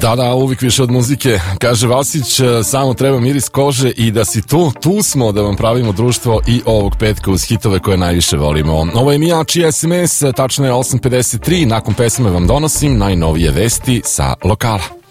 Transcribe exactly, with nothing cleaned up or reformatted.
Da, da, uvijek više od muzike. Kaže Vasić, samo treba miris kože i da si tu, tu smo da vam pravimo društvo i ovog petka uz hitove koje najviše volimo. Ovo je Mijači es em es, tačno je osam pedeset tri, nakon pesme vam donosim najnovije vesti sa lokala.